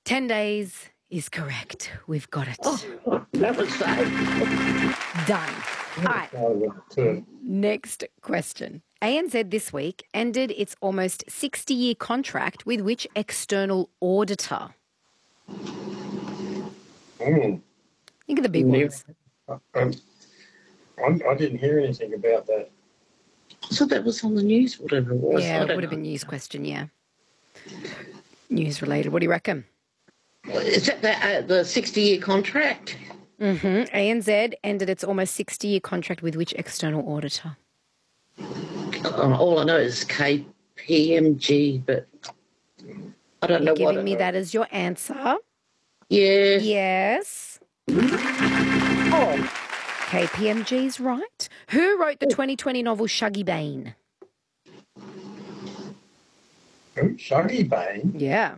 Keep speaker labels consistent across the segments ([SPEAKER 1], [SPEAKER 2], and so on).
[SPEAKER 1] 10 days is correct. We've got it.
[SPEAKER 2] Oh, that was safe.
[SPEAKER 1] Done. All right. Next question. ANZ this week ended its almost 60-year contract with which external auditor? Think of the big ones.
[SPEAKER 3] I didn't hear anything about that.
[SPEAKER 2] So that was on the news, whatever it was.
[SPEAKER 1] Yeah, it would have been news question, yeah. News related. What do you reckon?
[SPEAKER 2] Is that the 60-year contract?
[SPEAKER 1] Mm-hmm. ANZ ended its almost 60-year contract with which external auditor?
[SPEAKER 2] All I know is KPMG, but I don't know what.
[SPEAKER 1] You're giving me that as your answer?
[SPEAKER 2] Yes.
[SPEAKER 1] Yes. Oh. KPMG's right. Who wrote the 2020 novel Shuggie Bain?
[SPEAKER 3] Shuggie Bain?
[SPEAKER 1] Yeah.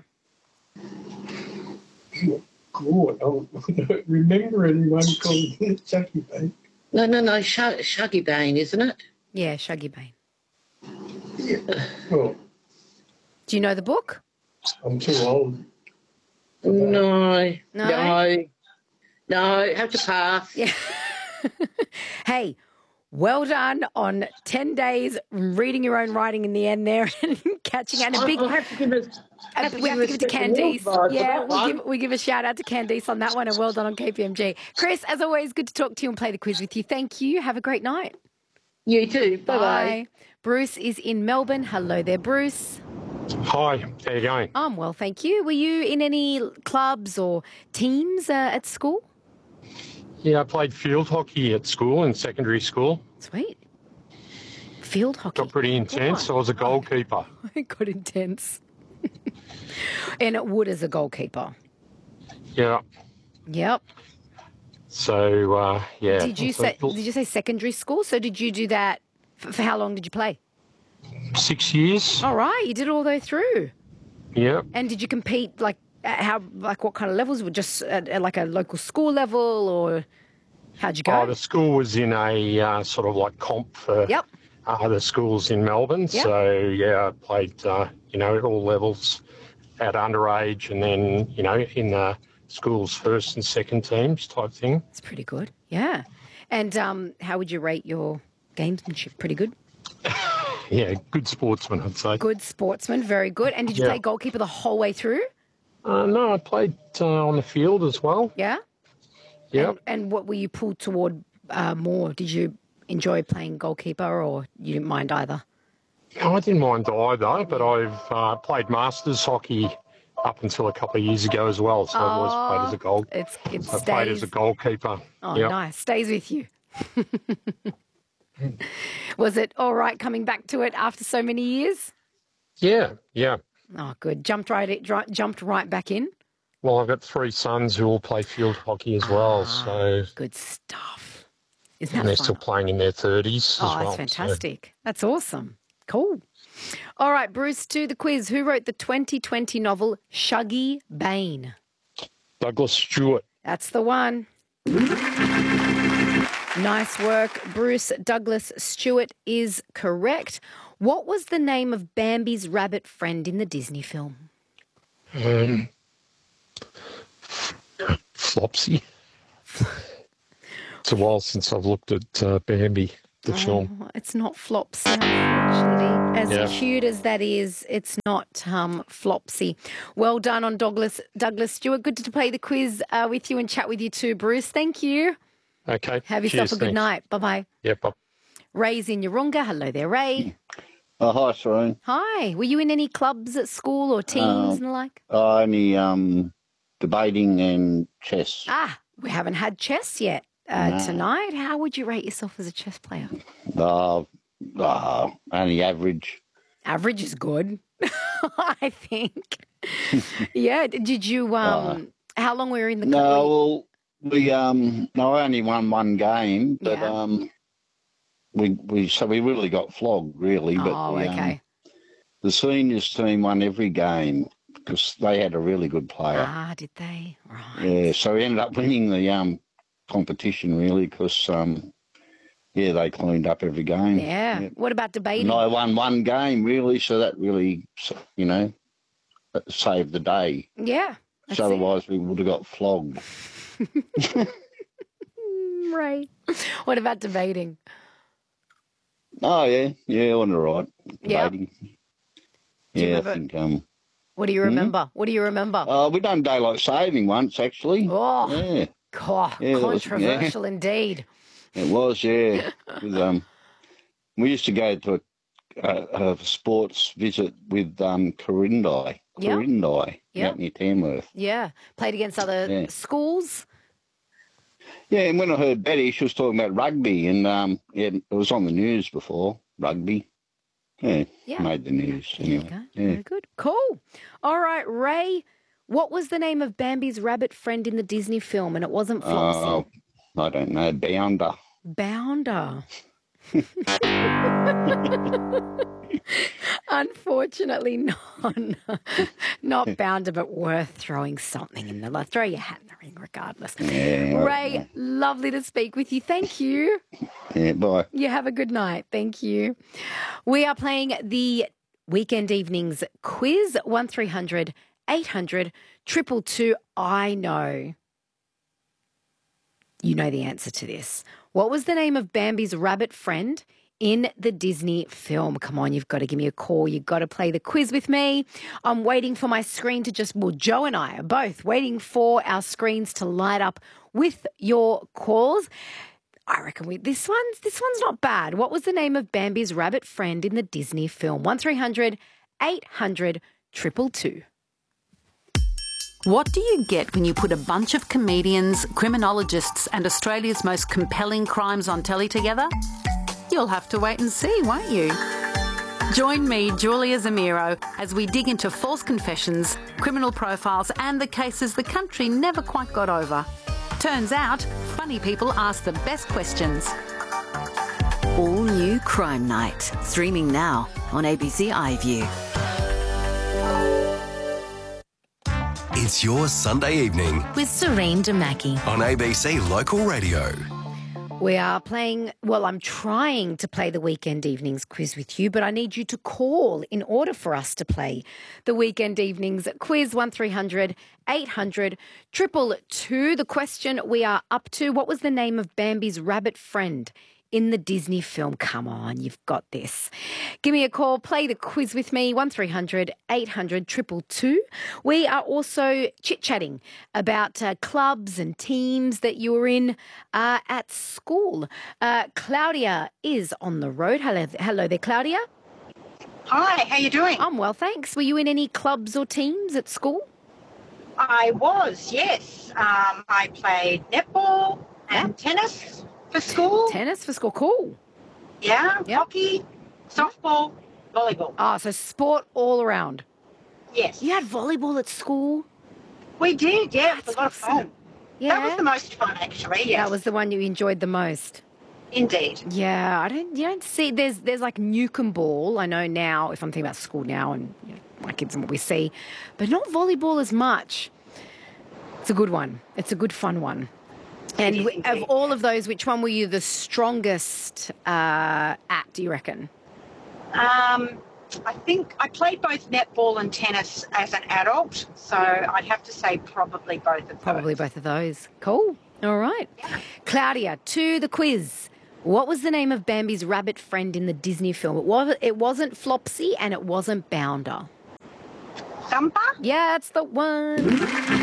[SPEAKER 3] God, I don't remember anyone called Shuggie Bain.
[SPEAKER 2] No, Shuggie Bain, isn't it?
[SPEAKER 1] Yeah, Shuggie Bain.
[SPEAKER 3] Yeah. Well,
[SPEAKER 1] do you know the book?
[SPEAKER 3] I'm too old.
[SPEAKER 2] No. Have to pass.
[SPEAKER 1] Yeah. Hey, well done on 10 days reading your own writing in the end there and catching out a big.
[SPEAKER 2] We have to give it to
[SPEAKER 1] Candice. Yeah, we give a shout out to Candice on that one, and well done on KPMG. Chris, as always, good to talk to you and play the quiz with you. Thank you. Have a great night.
[SPEAKER 2] You too. Bye-bye.
[SPEAKER 1] Bruce is in Melbourne. Hello there, Bruce.
[SPEAKER 4] Hi, how you going?
[SPEAKER 1] I'm well, thank you. Were you in any clubs or teams at school?
[SPEAKER 4] Yeah, I played field hockey at school, in secondary school.
[SPEAKER 1] Sweet. Field hockey.
[SPEAKER 4] Got pretty intense. I was a goalkeeper.
[SPEAKER 1] It got intense. And it would as a goalkeeper.
[SPEAKER 4] Yeah.
[SPEAKER 1] Yep.
[SPEAKER 4] So, yeah.
[SPEAKER 1] Did you say secondary school? So did you do that for how long did you play?
[SPEAKER 4] 6 years.
[SPEAKER 1] All right, you did it all the way through.
[SPEAKER 4] Yep.
[SPEAKER 1] And did you compete what kind of levels? Were just at like a local school level, or how'd you go?
[SPEAKER 4] The school was in a sort of like comp for other schools in Melbourne. Yep. So yeah, I played at all levels at underage, and then in the school's first and second teams type thing.
[SPEAKER 1] That's pretty good. Yeah. And how would you rate your gamesmanship? Pretty good.
[SPEAKER 4] Yeah, good sportsman, I'd say.
[SPEAKER 1] Good sportsman, very good. And did you play goalkeeper the whole way through?
[SPEAKER 4] No, I played on the field as well.
[SPEAKER 1] Yeah?
[SPEAKER 4] Yeah.
[SPEAKER 1] And what were you pulled toward more? Did you enjoy playing goalkeeper, or you didn't mind either?
[SPEAKER 4] No, I didn't mind either, but I've played Masters hockey up until a couple of years ago as well, so I've always played as a goal. I played as a goalkeeper.
[SPEAKER 1] Oh, nice. Stays with you. Was it all right coming back to it after so many years?
[SPEAKER 4] Yeah.
[SPEAKER 1] Oh, good. Jumped right back in?
[SPEAKER 4] Well, I've got 3 sons who all play field hockey as well. So
[SPEAKER 1] good stuff. Isn't that
[SPEAKER 4] and they're
[SPEAKER 1] fun?
[SPEAKER 4] still playing in their 30s as well.
[SPEAKER 1] Oh, that's fantastic. So. That's awesome. Cool. All right, Bruce, to the quiz. Who wrote the 2020 novel Shuggie Bain?
[SPEAKER 4] Douglas Stewart.
[SPEAKER 1] That's the one. Nice work, Bruce. Douglas Stewart is correct. What was the name of Bambi's rabbit friend in the Disney film?
[SPEAKER 4] Flopsy. It's a while since I've looked at Bambi, the film.
[SPEAKER 1] It's not Flopsy, unfortunately. As cute as that is, it's not Flopsy. Well done on Douglas Stewart. Good to play the quiz with you and chat with you too, Bruce. Thank you.
[SPEAKER 4] Okay.
[SPEAKER 1] Have yourself a good night. Bye-bye.
[SPEAKER 4] Yeah, bye.
[SPEAKER 1] Ray's in Yarunga. Hello there, Ray.
[SPEAKER 5] Hi, Sharon.
[SPEAKER 1] Hi. Were you in any clubs at school or teams and the like?
[SPEAKER 5] Only debating and chess.
[SPEAKER 1] We haven't had chess yet tonight. How would you rate yourself as a chess player?
[SPEAKER 5] Only average.
[SPEAKER 1] Average is good, I think. Yeah. Did you? How long were you in the club?
[SPEAKER 5] No, well, we only won one game, but we really got flogged, really. But
[SPEAKER 1] okay.
[SPEAKER 5] The seniors team won every game because they had a really good player.
[SPEAKER 1] Did they? Right.
[SPEAKER 5] Yeah, so we ended up winning the competition, really, because they cleaned up every game.
[SPEAKER 1] Yeah. What about debating?
[SPEAKER 5] And I won one game, really, so that really, saved the day.
[SPEAKER 1] Yeah.
[SPEAKER 5] Otherwise, we would have got flogged.
[SPEAKER 1] Right. What about debating?
[SPEAKER 5] Oh, yeah, on the right. Debating.
[SPEAKER 1] Yeah,
[SPEAKER 5] I think...
[SPEAKER 1] what do you remember? What do you remember?
[SPEAKER 5] We done daylight saving once, actually.
[SPEAKER 1] Oh,
[SPEAKER 5] yeah.
[SPEAKER 1] Controversial indeed.
[SPEAKER 5] It was, yeah. We used to go to a sports visit with Corindi. Out near Tamworth.
[SPEAKER 1] Yeah. Played against other schools.
[SPEAKER 5] Yeah, and when I heard Betty, she was talking about rugby, and it was on the news before, rugby. Yeah, made the news anyway.
[SPEAKER 1] There you go. Very good. Cool. All right, Ray, what was the name of Bambi's rabbit friend in the Disney film? And it wasn't Flopsy.
[SPEAKER 5] I don't know. Bounder.
[SPEAKER 1] Bounder. Unfortunately, not Bounder, but worth throwing something in the... Throw your hat in the ring regardless.
[SPEAKER 5] Yeah,
[SPEAKER 1] Ray, lovely to speak with you. Thank you.
[SPEAKER 5] Yeah, bye.
[SPEAKER 1] You have a good night. Thank you. We are playing the Weekend Evenings quiz, 1300 800 222. I know you know the answer to this. What was the name of Bambi's rabbit friend in the Disney film? Come on, you've got to give me a call. You've got to play the quiz with me. I'm waiting for my screen to Joe and I are both waiting for our screens to light up with your calls. I reckon this one's not bad. What was the name of Bambi's rabbit friend in the Disney film? 1300 800 222.
[SPEAKER 6] What do you get when you put a bunch of comedians, criminologists and Australia's most compelling crimes on telly together? You'll have to wait and see, won't you? Join me, Julia Zamiro, as we dig into false confessions, criminal profiles and the cases the country never quite got over. Turns out, funny people ask the best questions.
[SPEAKER 7] All new Crime Night, streaming now on ABC iView.
[SPEAKER 8] It's your Sunday evening
[SPEAKER 7] With Serene Demaki
[SPEAKER 8] on ABC Local Radio.
[SPEAKER 1] We are playing, I'm trying to play the Weekend Evenings quiz with you, but I need you to call in order for us to play the Weekend Evenings quiz, 1300 800 222. The question we are up to, what was the name of Bambi's rabbit friend in the Disney film? Come on, you've got this. Give me a call, play the quiz with me, 1300 800 222. We are also chit-chatting about clubs and teams that you were in at school. Claudia is on the road. Hello there, Claudia.
[SPEAKER 9] Hi, how you doing?
[SPEAKER 1] I'm well, thanks. Were you in any clubs or teams at school?
[SPEAKER 9] I was, yes. I played netball and tennis for school.
[SPEAKER 1] Tennis for school, cool.
[SPEAKER 9] Yeah, hockey, softball, volleyball.
[SPEAKER 1] Oh, so sport all around.
[SPEAKER 9] Yes.
[SPEAKER 1] You had volleyball at school?
[SPEAKER 9] We did, yeah. It was a lot of fun.
[SPEAKER 1] Yeah.
[SPEAKER 9] That was the most fun, actually, yes.
[SPEAKER 1] That was the one you enjoyed the most?
[SPEAKER 9] Indeed.
[SPEAKER 1] Yeah, you don't see, there's like Newcombe ball, I know now, if I'm thinking about school now and my kids and what we see, but not volleyball as much. It's a good one. It's a good fun one. And of all of those, which one were you the strongest at, do you reckon?
[SPEAKER 9] I think I played both netball and tennis as an adult, so I'd have to say probably both of those.
[SPEAKER 1] Probably both of those. Cool. All right. Yeah. Claudia, to the quiz. What was the name of Bambi's rabbit friend in the Disney film? It wasn't Flopsy and it wasn't Bounder.
[SPEAKER 9] Thumper?
[SPEAKER 1] Yeah, that's the one.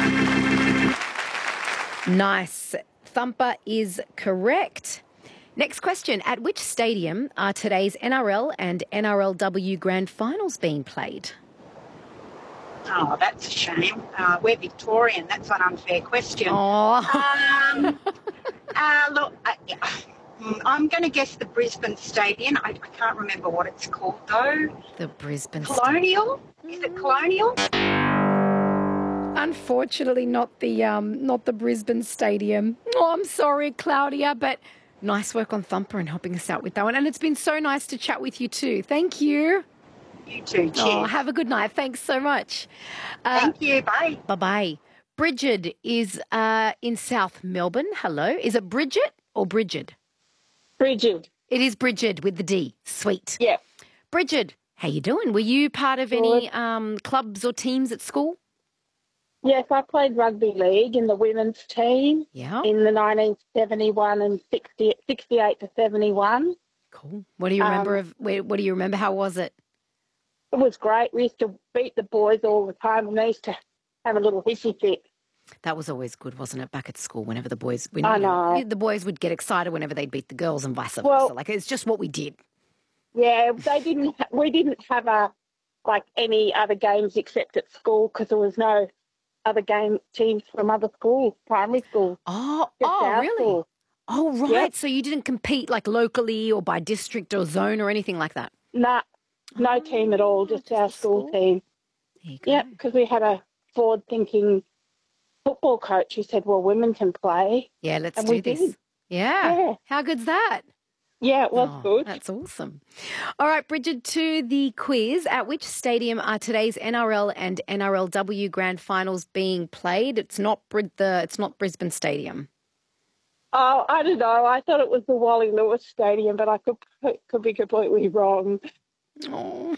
[SPEAKER 1] Nice. Thumper is correct. Next question. At which stadium are today's NRL and NRLW grand finals being played?
[SPEAKER 9] Oh, that's a shame. We're Victorian. That's an unfair question.
[SPEAKER 1] Oh.
[SPEAKER 9] Look, I'm going to guess the Brisbane Stadium. I can't remember what it's called, though.
[SPEAKER 1] The Brisbane
[SPEAKER 9] Colonial? Is it Colonial?
[SPEAKER 1] Unfortunately, not the Brisbane Stadium. Oh, I'm sorry, Claudia, but nice work on Thumper and helping us out with that one. And it's been so nice to chat with you too. Thank you.
[SPEAKER 9] You too. Cheers.
[SPEAKER 1] Oh, have a good night. Thanks so much.
[SPEAKER 9] Thank you. Bye.
[SPEAKER 1] Bye-bye. Bridget is in South Melbourne. Hello. Is it Bridget or Bridget?
[SPEAKER 10] Bridget.
[SPEAKER 1] It is Bridget with the D. Sweet.
[SPEAKER 10] Yeah.
[SPEAKER 1] Bridget, how you doing? Were you part of any clubs or teams at school?
[SPEAKER 10] Yes, I played rugby league in the women's team
[SPEAKER 1] Yeah.
[SPEAKER 10] in the 1971 and 68 to 71.
[SPEAKER 1] Cool. What do you remember what do you remember? How was it?
[SPEAKER 10] It was great. We used to beat the boys all the time, and they used to have a little hissy fit.
[SPEAKER 1] That was always good, wasn't it? Back at school, whenever the boys, the boys would get excited whenever they'd beat the girls, and vice versa. Like it's just what we did.
[SPEAKER 10] Yeah, we didn't have any other games except at school because there was no other teams from other schools, primary schools.
[SPEAKER 1] Oh, really?
[SPEAKER 10] School.
[SPEAKER 1] Oh, right.
[SPEAKER 10] Yep.
[SPEAKER 1] So you didn't compete like locally or by district or zone or anything like that?
[SPEAKER 10] Nah, no team at all, just our school team. Yeah, because we had a forward-thinking football coach who said, well, women can play.
[SPEAKER 1] Yeah, let's do this. Yeah. How good's that?
[SPEAKER 10] Yeah, it was good.
[SPEAKER 1] That's awesome. All right, Bridget, to the quiz. At which stadium are today's NRL and NRLW grand finals being played? It's not Brisbane Stadium.
[SPEAKER 10] Oh, I don't know. I thought it was the Wally Lewis Stadium, but I could be completely wrong.
[SPEAKER 1] Oh.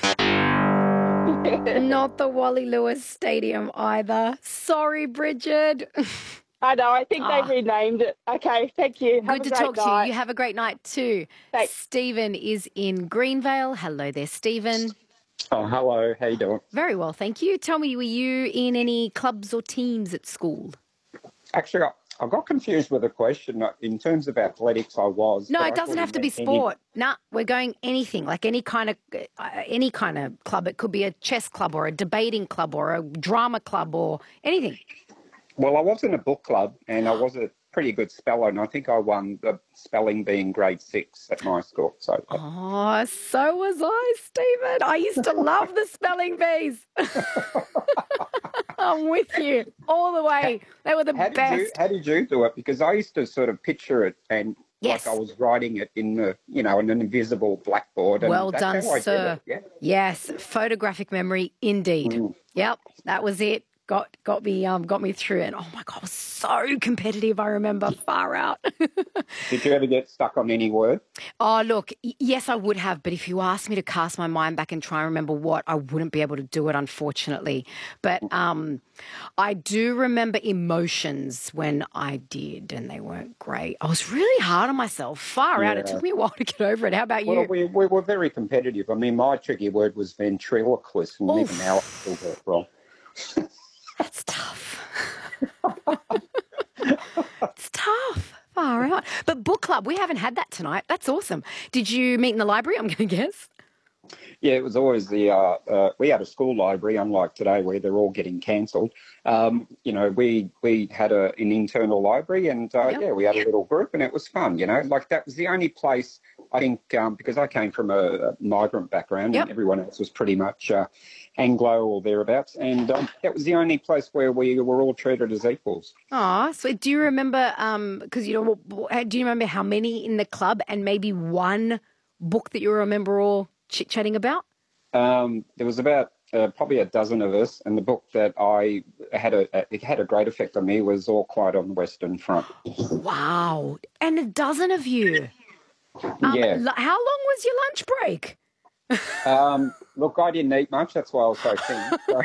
[SPEAKER 1] Not the Wally Lewis Stadium either. Sorry, Bridget.
[SPEAKER 10] I know. I think they renamed it. Okay, thank you.
[SPEAKER 1] Good to talk to you. You have a great night too.
[SPEAKER 10] Thanks.
[SPEAKER 1] Stephen is in Greenvale. Hello there, Stephen.
[SPEAKER 11] Oh, hello. How you doing?
[SPEAKER 1] Very well, thank you. Tell me, were you in any clubs or teams at school?
[SPEAKER 11] Actually, I got confused with the question. In terms of athletics, I was.
[SPEAKER 1] No, it doesn't have to be sport. Nah, we're going anything, like any kind of club. It could be a chess club or a debating club or a drama club or anything.
[SPEAKER 11] Well, I was in a book club and I was a pretty good speller, and I think I won the spelling bee in grade 6 at my school. So
[SPEAKER 1] was I, Stephen. I used to love the spelling bees. I'm with you all the way. They were the best.
[SPEAKER 11] How did you do it? Because I used to sort of picture it and like I was writing it in the, on an invisible blackboard. And
[SPEAKER 1] well
[SPEAKER 11] that's
[SPEAKER 1] done,
[SPEAKER 11] how I
[SPEAKER 1] sir.
[SPEAKER 11] did it. Yeah.
[SPEAKER 1] Yes, photographic memory indeed. Yep, that was it. Got me through it. Oh my God, I was so competitive. I remember, far out.
[SPEAKER 11] Did you ever get stuck on any word?
[SPEAKER 1] Oh, look, yes, I would have. But if you asked me to cast my mind back and try and remember what, I wouldn't be able to do it, unfortunately. But I do remember emotions when I did, and they weren't great. I was really hard on myself, far out. It took me a while to get over it. How about you?
[SPEAKER 11] Well, we were very competitive. I mean, my tricky word was ventriloquist, and even now I still get it wrong.
[SPEAKER 1] That's tough. It's tough. Far out. But book club, we haven't had that tonight. That's awesome. Did you meet in the library, I'm going to guess?
[SPEAKER 11] Yeah, it was always we had a school library, unlike today where they're all getting cancelled. We had an internal library and, we had a little group and it was fun, Like that was the only place, I think, because I came from a migrant background and everyone else was pretty much Anglo or thereabouts. And that was the only place where we were all treated as equals.
[SPEAKER 1] Oh, so do you remember, do you remember how many in the club and maybe one book that you remember all chit-chatting about?
[SPEAKER 11] There was about probably a dozen of us, and the book that it had a great effect on me was All Quiet on the Western Front.
[SPEAKER 1] Wow. And a dozen of you.
[SPEAKER 11] Yeah.
[SPEAKER 1] How long was your lunch break?
[SPEAKER 11] Look, I didn't eat much. That's why I was so thin. So.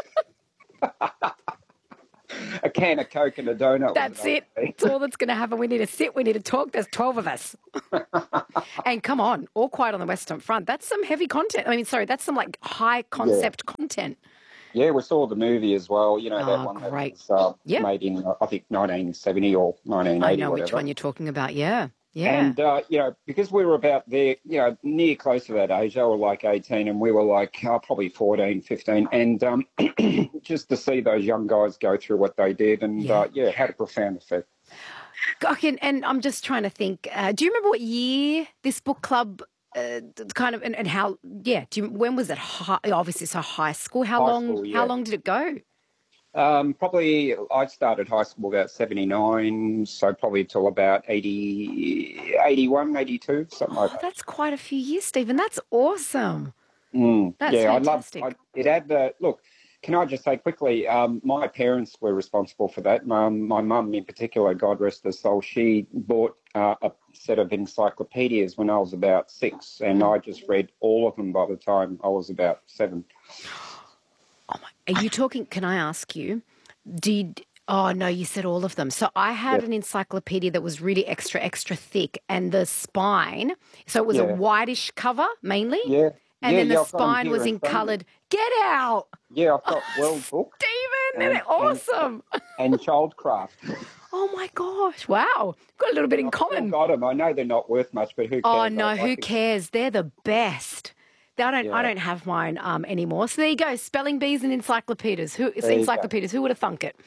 [SPEAKER 11] A can of Coke and a donut.
[SPEAKER 1] That's it. That's all that's going to happen. We need to sit. We need to talk. There's 12 of us. And come on, All Quiet on the Western Front. That's some heavy content. That's some like high concept content.
[SPEAKER 11] Yeah, we saw the movie as well. That one that was made in, I think, 1970 or 1980.
[SPEAKER 1] I know which one you're talking about. Yeah. Yeah.
[SPEAKER 11] And, because we were about there, near close to that age, they were like 18 and we were like probably 14, 15. And just to see those young guys go through what they did and, had a profound effect.
[SPEAKER 1] And I'm just trying to think, do you remember what year this book club and how, when was it? Obviously, so high school. How long did it go?
[SPEAKER 11] Probably I started high school about 79, so probably till about 80, 81, 82, something like that.
[SPEAKER 1] That's quite a few years, Stephen. That's awesome. That's fantastic.
[SPEAKER 11] It had look, can I just say quickly, my parents were responsible for that. My mum in particular, God rest her soul, she bought a set of encyclopedias when I was about 6, and I just read all of them by the time I was about 7.
[SPEAKER 1] Are you talking, can I ask you, oh, no, you said all of them. So I had an encyclopedia that was really extra thick, and the spine, so it was a whitish cover mainly.
[SPEAKER 11] Yeah.
[SPEAKER 1] And then the spine was in coloured. Get out!
[SPEAKER 11] Yeah, I've got World Book.
[SPEAKER 1] Stephen, they're awesome.
[SPEAKER 11] And Childcraft.
[SPEAKER 1] Oh, my gosh. Wow. Got a little bit in common.
[SPEAKER 11] I've got them. I know they're not worth much, but who cares?
[SPEAKER 1] Oh, no, who cares? They're the best. I don't have mine anymore. So there you go. Spelling bees and encyclopedias. Who would have thunk it?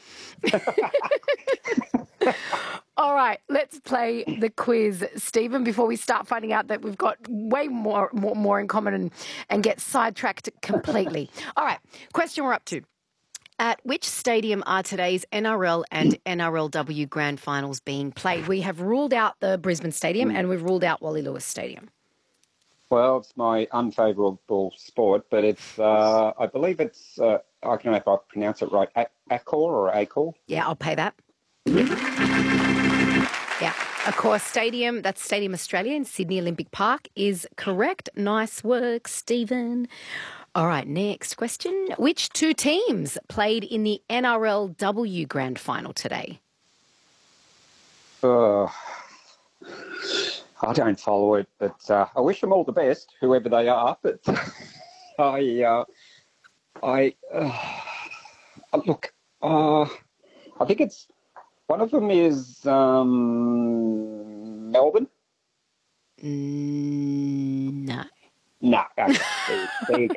[SPEAKER 1] All right, let's play the quiz, Stephen, before we start finding out that we've got way more in common and get sidetracked completely. All right, question we're up to. At which stadium are today's NRL and NRLW grand finals being played? We have ruled out the Brisbane Stadium and we've ruled out Wally Lewis Stadium.
[SPEAKER 11] Well, it's my unfavourable sport, but it's, I believe it's, I don't know if I pronounce it right, Accor or Accor?
[SPEAKER 1] Yeah, I'll pay that. Yeah, Accor Stadium, that's Stadium Australia in Sydney Olympic Park, is correct. Nice work, Stephen. All right, next question. Which two teams played in the NRLW grand final today?
[SPEAKER 11] I don't follow it, but I wish them all the best, whoever they are. But look, I think it's one of them is Melbourne.
[SPEAKER 1] No.
[SPEAKER 11] No. Okay. There you go.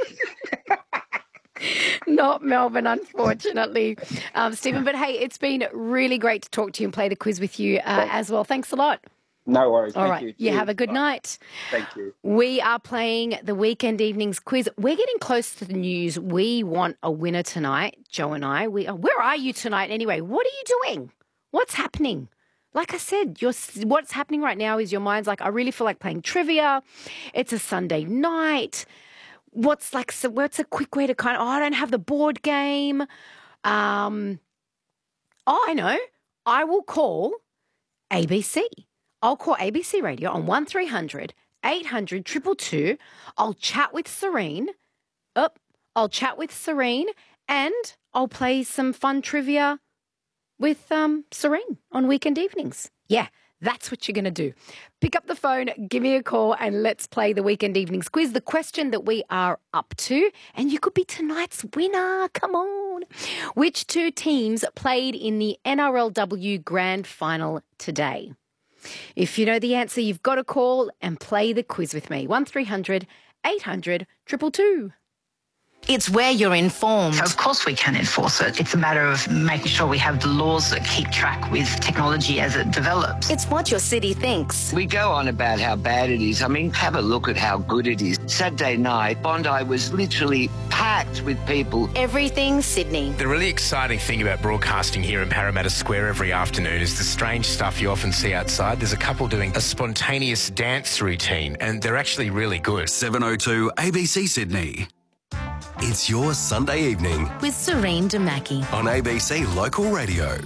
[SPEAKER 1] Not Melbourne, unfortunately, Stephen. But hey, it's been really great to talk to you and play the quiz with you as well. Thanks a lot.
[SPEAKER 11] No worries.
[SPEAKER 1] All right. You have a good night.
[SPEAKER 11] Thank you.
[SPEAKER 1] We are playing the Weekend Evenings quiz. We're getting close to the news. We want a winner tonight, Joe and I. Where are you tonight anyway? What are you doing? What's happening? Like I said, what's happening right now is your mind's like, I really feel like playing trivia. It's a Sunday night. What's a quick way to I don't have the board game. I know. I will call ABC. I'll call ABC Radio on 1300 800 222. I'll chat with Serene. I'll chat with Serene and I'll play some fun trivia with Serene on weekend evenings. Yeah, that's what you're going to do. Pick up the phone, give me a call, and let's play the Weekend Evenings quiz, the question that we are up to. And you could be tonight's winner. Come on. Which two teams played in the NRLW Grand Final today? If you know the answer, you've got to call and play the quiz with me. 1300 800 222.
[SPEAKER 12] It's where you're informed. So of course we can enforce it. It's a matter of making sure we have the laws that keep track with technology as it develops.
[SPEAKER 7] It's what your city thinks.
[SPEAKER 13] We go on about how bad it is. I mean, have a look at how good it is. Saturday night, Bondi was literally packed with people.
[SPEAKER 7] Everything Sydney.
[SPEAKER 14] The really exciting thing about broadcasting here in Parramatta Square every afternoon is the strange stuff you often see outside. There's a couple doing a spontaneous dance routine, and they're actually really good.
[SPEAKER 8] 702 ABC Sydney. It's your Sunday evening
[SPEAKER 7] with Serene Damaki
[SPEAKER 8] on ABC Local Radio.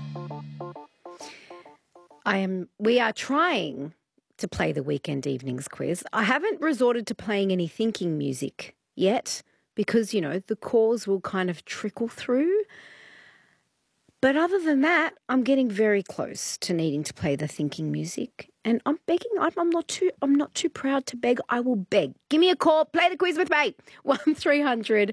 [SPEAKER 1] We are trying to play the Weekend Evenings quiz. I haven't resorted to playing any thinking music yet because, the calls will kind of trickle through. But other than that, I'm getting very close to needing to play the thinking music. And I'm begging. I'm not too proud to beg. I will beg. Give me a call. Play the quiz with me. 1300